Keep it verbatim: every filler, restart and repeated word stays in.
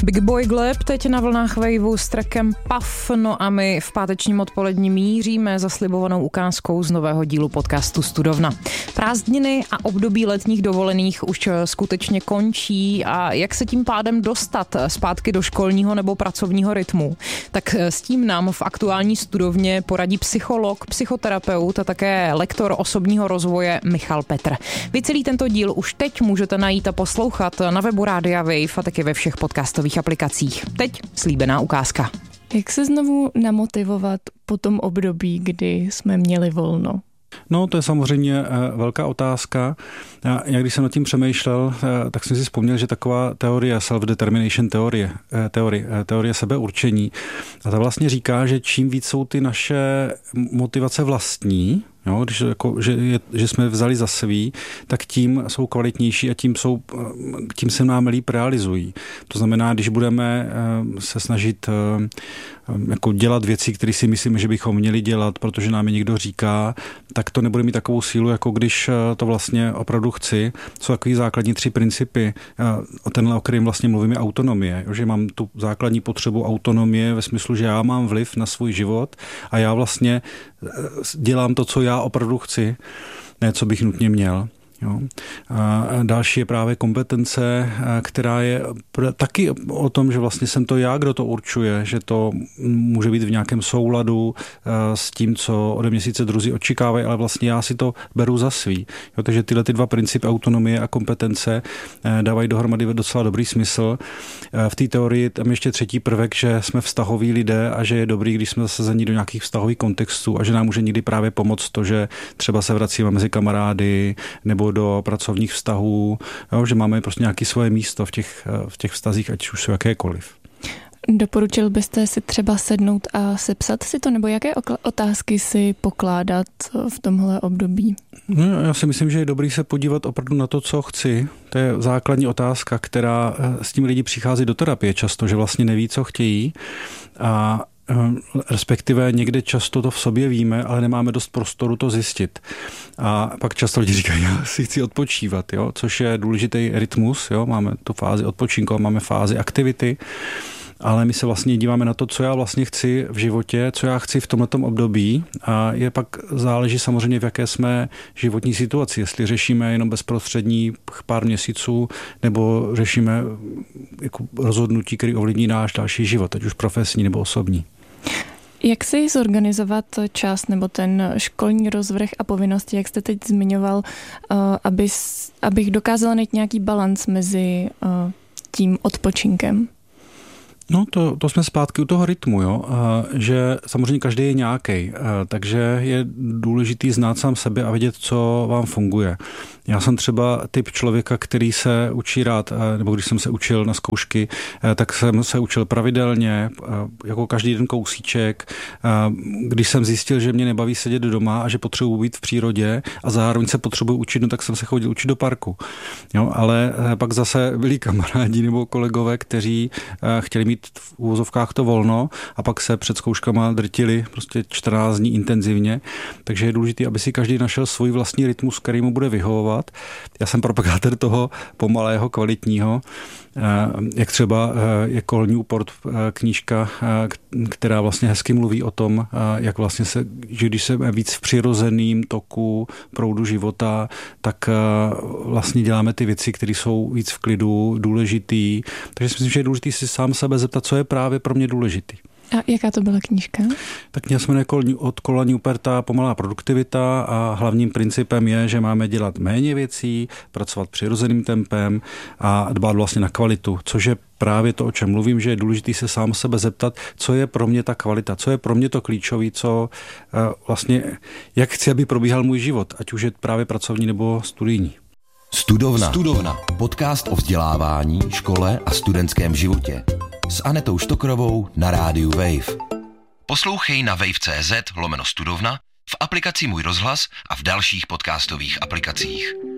Big Boy Gleb teď na vlnách Waveu s trackem Puff, no a my v pátečním odpolední míříme za slibovanou ukázkou z nového dílu podcastu Studovna. Prázdniny a období letních dovolených už skutečně končí a jak se tím pádem dostat zpátky do školního nebo pracovního rytmu, tak s tím nám v aktuální studovně poradí psycholog, psychoterapeut a také lektor osobního rozvoje Michal Petr. Vy celý tento díl už teď můžete najít a poslouchat na webu Rádia Wave a taky ve všech podcastových aplikacích. Teď slíbená ukázka. Jak se znovu namotivovat po tom období, kdy jsme měli volno? No, to je samozřejmě velká otázka. Já, když jsem nad tím přemýšlel, tak jsem si vzpomněl, že taková teorie self-determination teorie, teorie, teorie sebeurčení, a ta vlastně říká, že čím víc jsou ty naše motivace vlastní, jo, když jako, že, je, že jsme vzali za svý, tak tím jsou kvalitnější a tím, jsou, tím se nám líp realizují. To znamená, když budeme se snažit jako dělat věci, které si myslíme, že bychom měli dělat, protože nám je někdo říká, tak to nebude mít takovou sílu, jako když to vlastně opravdu chci. Jsou takový základní tři principy. O tenhle, o kterým vlastně mluvím, je autonomie. Že mám tu základní potřebu autonomie ve smyslu, že já mám vliv na svůj život a já vlastně dělám to, co já opravdu chci, ne co bych nutně měl. Jo. A další je právě kompetence, která je taky o tom, že vlastně jsem to já, kdo to určuje, že to může být v nějakém souladu s tím, co ode mě sice druzí očekávají, ale vlastně já si to beru za svý. Jo, takže tyhle ty dva principy, autonomie a kompetence, dávají dohromady docela dobrý smysl. V té teorii tam ještě třetí prvek, že jsme vztahoví lidé a že je dobrý, když jsme zasazení do nějakých vztahových kontextů a že nám může někdy právě pomoct to, že třeba se vracíme mezi kamarády nebo do pracovních vztahů, jo, že máme prostě nějaké svoje místo v těch, v těch vztazích, ať už jsou jakékoliv. Doporučil byste si třeba sednout a sepsat si to, nebo jaké otázky si pokládat v tomhle období? No, já si myslím, že je dobrý se podívat opravdu na to, co chci. To je základní otázka, která s tím lidi přichází do terapie často, že vlastně neví, co chtějí a respektive někde často to v sobě víme, ale nemáme dost prostoru to zjistit. A pak často lidi říkají, já si chci odpočívat, jo? Což je důležitý rytmus. Jo? Máme tu fázi odpočinku, máme fázi aktivity, ale my se vlastně díváme na to, co já vlastně chci v životě, co já chci v tomhletom období a je pak záleží samozřejmě, v jaké jsme životní situaci, jestli řešíme jenom bezprostřední pár měsíců, nebo řešíme jako rozhodnutí, které ovlivní náš další život, ať už profesní nebo osobní. Jak si zorganizovat čas nebo ten školní rozvrh a povinnosti, jak jste teď zmiňoval, aby, abych dokázala najít nějaký balans mezi tím odpočinkem? No to, to jsme zpátky u toho rytmu, jo? A, že samozřejmě každý je nějaký, takže je důležitý znát sám sebe a vědět, co vám funguje. Já jsem třeba typ člověka, který se učí rád, nebo když jsem se učil na zkoušky, tak jsem se učil pravidelně, jako každý den kousíček. Když jsem zjistil, že mě nebaví sedět doma a že potřebuji být v přírodě a zároveň se potřebuji učit, no tak jsem se chodil učit do parku. Jo, ale pak zase byli kamarádi nebo kolegové, kteří chtěli mít v úvozovkách to volno a pak se před zkouškama drtili prostě čtrnáct dní intenzivně. Takže je důležité, aby si každý našel svůj vlastní rytmus, který mu bude vyhovovat. Já jsem propagátor toho pomalého, kvalitního, jak třeba je Call Newport knížka, která vlastně hezky mluví o tom, jak vlastně se, že když jsme víc v přirozeném toku proudu života, tak vlastně děláme ty věci, které jsou víc v klidu, důležitý. Takže si myslím, že je důležitý si sám sebe zeptat, co je právě pro mě důležitý. A jaká to byla knížka? Tak kniha se jmenuje od Calla Newporta Pomalá produktivita a hlavním principem je, že máme dělat méně věcí, pracovat přirozeným tempem a dbát vlastně na kvalitu, což je právě to, o čem mluvím, že je důležité se sám sebe zeptat, co je pro mě ta kvalita, co je pro mě to klíčové, co vlastně, jak chci, aby probíhal můj život, ať už je právě pracovní nebo studijní. Studovna. Studovna. Podcast o vzdělávání, škole a studentském životě. S Anetou Štokrovou na rádiu Wave. Poslouchej na wave.cz lomeno studovna, v aplikaci Můj rozhlas a v dalších podcastových aplikacích.